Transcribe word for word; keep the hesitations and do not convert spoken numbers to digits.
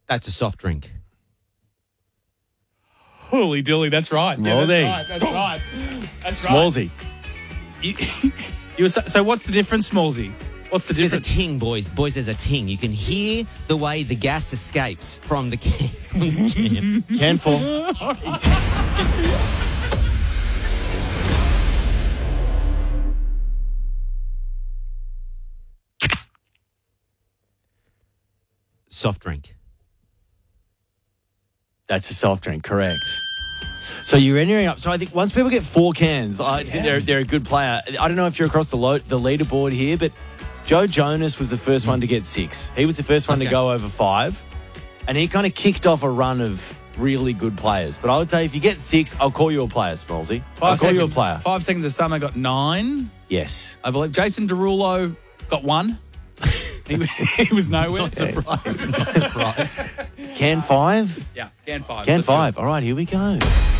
That's a soft drink. Holy dilly, that's right. Yeah, Smallsy. that's right. That's right. That's Smallsy. right. You, you were so, so what's the difference, Smallsy? What's the There's a difference? ting, boys. Boys, there's a ting. You can hear the way the gas escapes from the can. From the can. Can for. Soft drink. That's a soft drink, correct. So you're entering up. So I think once people get four cans, I think they're, they're a good player. I don't know if you're across the, lo- the leaderboard here, but Joe Jonas was the first one to get six. He was the first one Okay. to go over five. And he kind of kicked off a run of really good players. But I would say if you get six, I'll call you a player, Smallsy. I'll call you a player. Five seconds of summer got nine. Yes. I believe Jason Derulo got one. he, he was nowhere. Not surprised. Not surprised. Can five? Yeah, can five. Can Let's do it. five. All right, here we go.